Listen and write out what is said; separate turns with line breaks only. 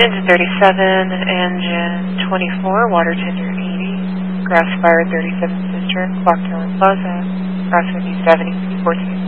Engine 37, engine 24, water tender 80, grass fire 37 cistern, Clock Tower Plaza, proximity 70, 14